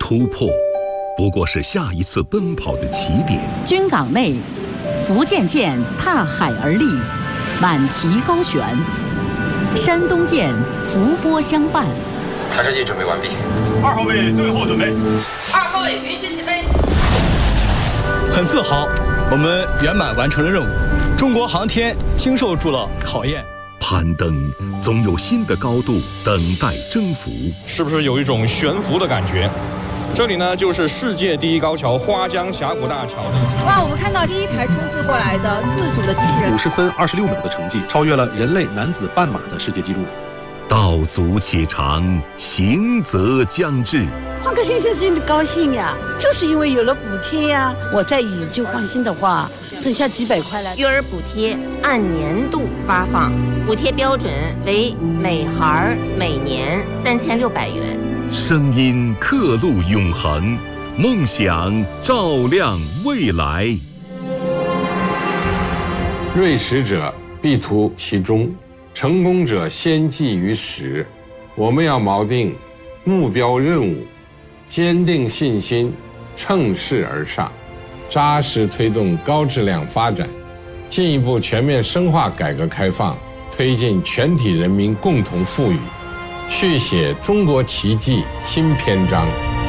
突破不过是下一次奔跑的起点。 军港内，福建舰踏海而立，满旗高悬；山东舰伏波相伴。 弹射器准备完毕。 2号位最后准备。 2号位允许起飞。 很自豪，我们圆满完成了任务。中国航天经受住了考验。 攀登总有新的高度等待征服。 是不是有一种悬浮的感觉？这里呢，就是世界第一高桥花江峡谷大桥。 哇，我们看到第一台冲刺过来的自主的机器人 ，50分26秒的成绩，超越了人类男子半马的世界纪录。 道阻且长，行则将至。 换个先生心里高兴呀，就是因为有了补贴呀。我再以旧换新的话，剩下几百块了。 育儿补贴按年度发放，补贴标准为每孩每年3600元。 声音刻录永恒，梦想照亮未来。 锐识者必图其中，成功者先记于始。我们要锚定目标任务，坚定信心，乘势而上，扎实推动高质量发展，进一步全面深化改革开放，推进全体人民共同富裕，续写中国奇迹新篇章。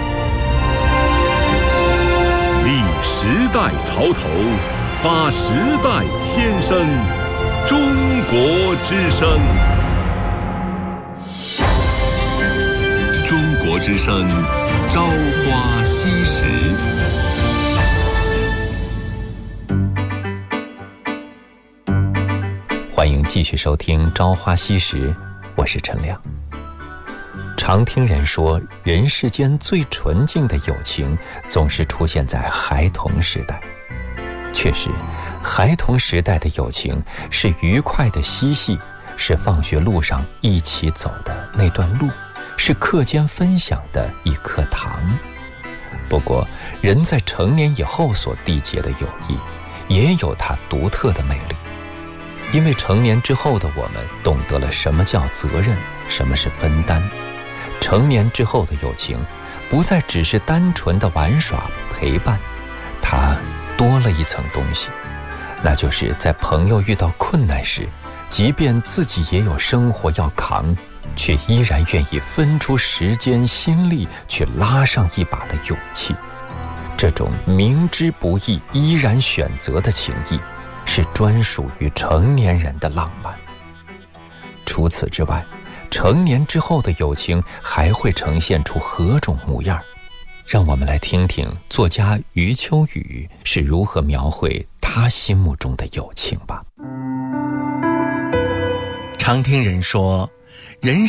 立时代潮头，发时代先声。中国之声。中国之声，朝花夕拾。 欢迎继续收听《朝花夕拾》，我是陈亮。常听人说，人世间最纯净的友情总是出现在孩童时代。确实，孩童时代的友情是愉快的嬉戏，是放学路上一起走的那段路，是课间分享的一颗糖。不过，人在成年以后所缔结的友谊，也有它独特的魅力。因为成年之后的我们懂得了什么叫责任，什么是分担。成年之后的友情不再只是单纯的玩耍陪伴，它多了一层东西，那就是在朋友遇到困难时，即便自己也有生活要扛，却依然愿意分出时间心力去拉上一把的勇气。这种明知不易依然选择的情谊，是专属于成年人的浪漫。除此之外，成年之后的友情还会呈现出何种模样？让我们来听听作家余秋雨是如何描绘他心目中的友情吧。 常听人说，人